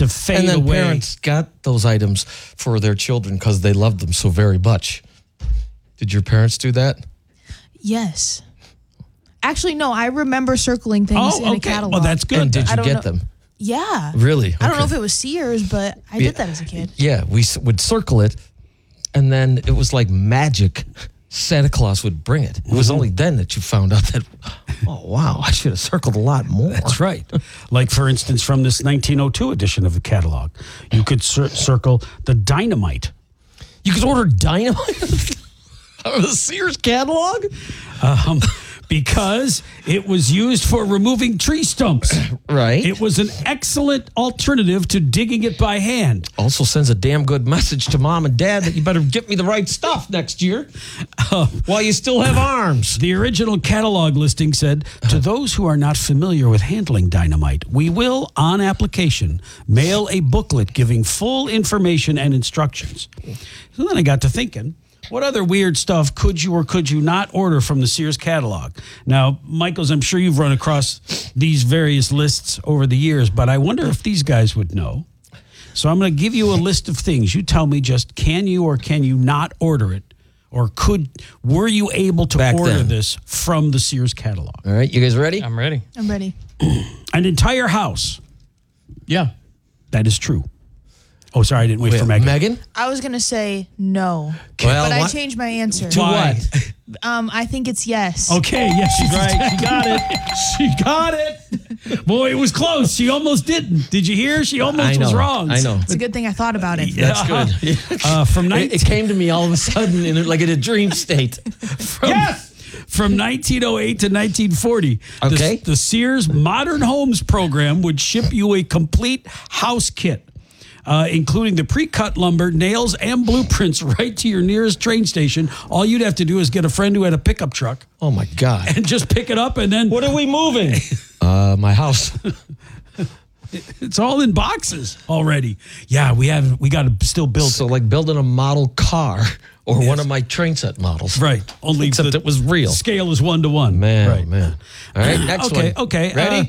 to fade and then away. parents got those items for their children because they loved them so very much. Did your parents do that? Yes. Actually, no, I remember circling things in a catalog. Well, that's good. And did I you don't get know. them? Yeah. Really? I don't know Okay. if it was Sears, but I did that as a kid. Yeah, we would circle it, and then it was like magic. Santa Claus would bring it. It was only then that you found out that, oh, wow, I should have circled a lot more. That's right. Like, for instance, from this 1902 edition of the catalog, you could circle the dynamite. You could order dynamite out of the Sears catalog? Because it was used for removing tree stumps. Right. It was an excellent alternative to digging it by hand. Also sends a damn good message to mom and dad that you better get me the right stuff next year while you still have arms. The original catalog listing said, to those who are not familiar with handling dynamite, we will, on application, mail a booklet giving full information and instructions. So then I got to thinking, what other weird stuff could you or could you not order from the Sears catalog? Now, Michaels, I'm sure you've run across these various lists over the years, but I wonder if these guys would know. So I'm going to give you a list of things. You tell me just can you or can you not order it? Or were you able to Back order then. this from the Sears catalog? All right, you guys ready? I'm ready. I'm ready. An entire house. Yeah. That is true. Oh, sorry, I didn't wait for Megan. Megan? I was going to say no, Well, but I what- changed my answer. To Why? what? I think it's yes. Okay, yes, she's right. She got it. She got it. Boy, it was close. She almost didn't. Did you hear? She almost was wrong. I know. It's a good thing I thought about it. That's good. From It came to me all of a sudden, like in a dream state. From 1908 to 1940, Okay. the Sears Modern Homes program would ship you a complete house kit, including the pre-cut lumber, nails, and blueprints right to your nearest train station. All you'd have to do is get a friend who had a pickup truck Oh, my God. and just pick it up, and then What are we moving? My house. it's all in boxes already. Yeah, we got to still build So like building a model car or one of my train set models. Right. Only Except the it was real. scale is 1-to-1. Man, Right. man. All right, next one. Okay. Ready?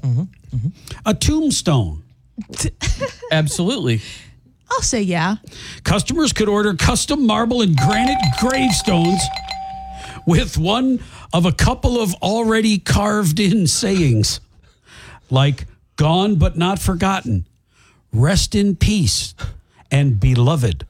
A tombstone. Absolutely. I'll say yeah. Customers could order custom marble and granite gravestones with one of a couple of already carved in sayings, like "gone but not forgotten," "rest in peace," and "beloved."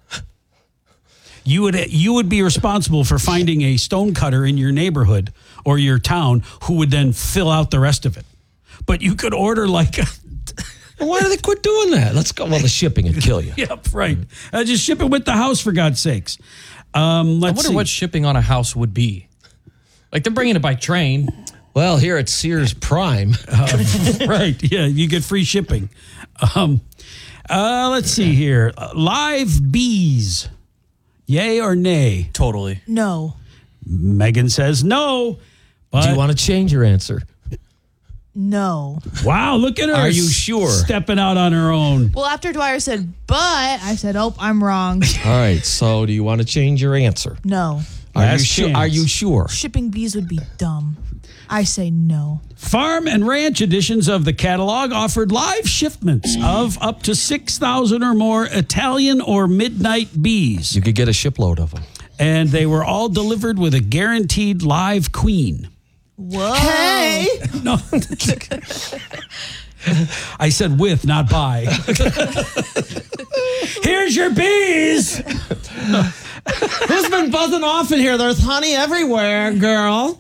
You would be responsible for finding a stonecutter in your neighborhood or your town who would then fill out the rest of it. But you could order like Why do they quit doing that? Let's go. Well, the shipping would kill you. Yep, right. Just ship it with the house, for God's sakes. I Let's wonder see. what shipping on a house would be. Like they're bringing it by train. Well, here at Sears Prime. Right, yeah, you get free shipping. Let's see here. Live bees. Yay or nay? Totally. No. Megan says no. But Do you want to change your answer? No. wow, look at her. Are you sure? Stepping out on her own. Well, after Dwyer said, but, I said, oh, I'm wrong. All right. So, do you want to change your answer? No. Last chance. Are you sure? Shipping bees would be dumb. I say no. Farm and ranch editions of the catalog offered live shipments of up to 6,000 or more Italian or midnight bees. You could get a shipload of them. And they were all delivered with a guaranteed live queen. Whoa. Hey! No. I said with, not by. Here's your bees. Who's been buzzing off in here? There's honey everywhere, girl.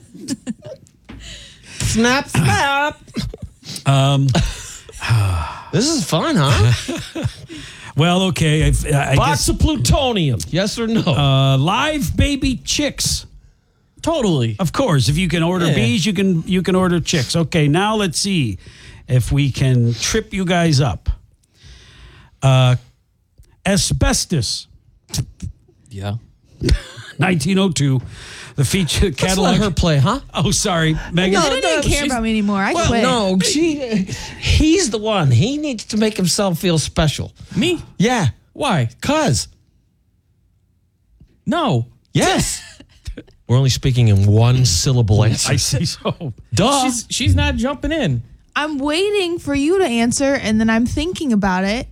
Snap, snap. This is fun, huh? Well, okay. I Box guess of plutonium. Yes or no? live baby chicks. Totally. Of course, if you can order Yeah. bees, you can order chicks. Okay, now let's see if we can trip you guys up. Asbestos, Yeah. 1902. The feature Let's catalog. let her play, huh? Oh, sorry, Megan. They don't even care about me anymore. I Well, quit. no, he's the one. He needs to make himself feel special. Me? Yeah. Why? 'Cause. No. Yes. We're only speaking in one syllable answer. I see. So, Duh. She's not jumping in. I'm waiting for you to answer, and then I'm thinking about it.